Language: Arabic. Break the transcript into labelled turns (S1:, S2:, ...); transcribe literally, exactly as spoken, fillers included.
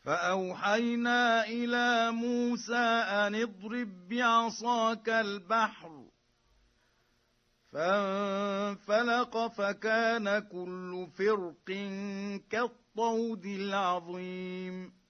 S1: فأوحينا إلى موسى أن اضرب بعصاك البحر، فانفلق فكان كل فرق كالطود العظيم.